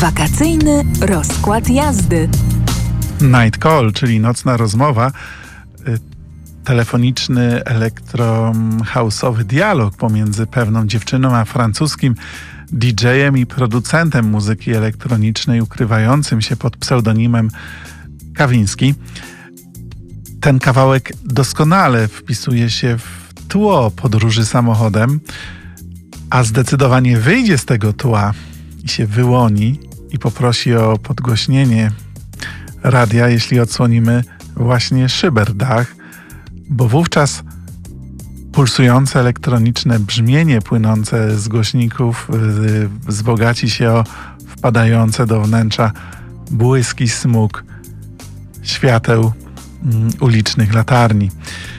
Wakacyjny rozkład jazdy. Night Call, czyli nocna rozmowa, telefoniczny elektro-house'owy dialog pomiędzy pewną dziewczyną a francuskim DJ-em i producentem muzyki elektronicznej ukrywającym się pod pseudonimem Kavinsky. Ten kawałek doskonale wpisuje się w tło podróży samochodem, a zdecydowanie wyjdzie z tego tła i się wyłoni i poprosi o podgłośnienie radia, jeśli odsłonimy właśnie szyberdach, bo wówczas pulsujące elektroniczne brzmienie płynące z głośników wzbogaci się o wpadające do wnętrza błyski, smug świateł ulicznych latarni.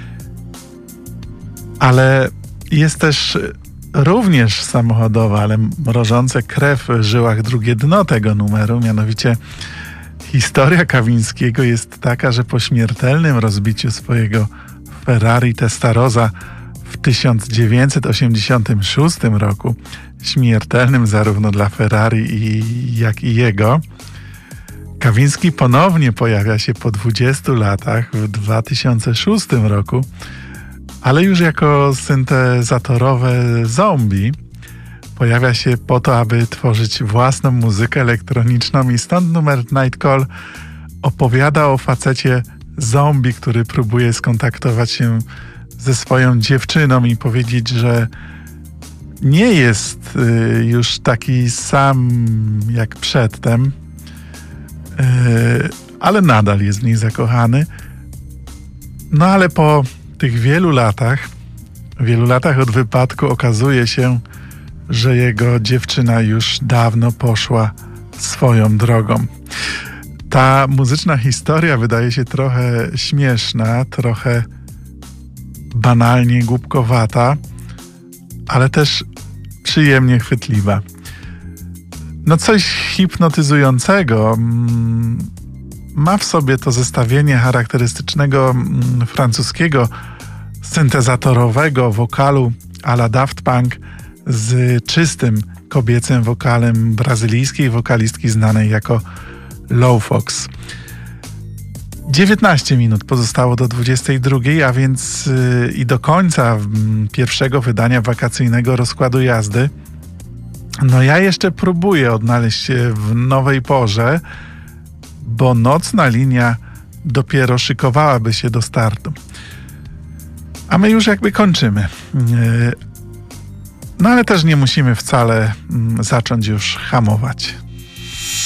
Ale jest też również samochodowe, ale mrożące krew w żyłach drugie dno tego numeru, mianowicie historia Kavińskiego jest taka, że po śmiertelnym rozbiciu swojego Ferrari Testarossa w 1986 roku, śmiertelnym zarówno dla Ferrari jak i jego, Kaviński ponownie pojawia się po 20 latach w 2006 roku, ale już jako syntezatorowe zombie. Pojawia się po to, aby tworzyć własną muzykę elektroniczną i stąd numer Night Call opowiada o facecie zombie, który próbuje skontaktować się ze swoją dziewczyną i powiedzieć, że nie jest już taki sam jak przedtem, ale nadal jest w niej zakochany. No ale po tych wielu latach od wypadku okazuje się, że jego dziewczyna już dawno poszła swoją drogą. Ta muzyczna historia wydaje się trochę śmieszna, trochę banalnie głupkowata, ale też przyjemnie chwytliwa. No coś hipnotyzującego ma w sobie to zestawienie charakterystycznego francuskiego syntezatorowego wokalu a la Daft Punk z czystym kobiecym wokalem brazylijskiej wokalistki znanej jako Low Fox. 19 minut pozostało do 22, a więc i do końca pierwszego wydania wakacyjnego rozkładu jazdy. No ja jeszcze próbuję odnaleźć się w nowej porze, bo nocna linia dopiero szykowałaby się do startu. A my już jakby kończymy. No ale też nie musimy wcale zacząć już hamować.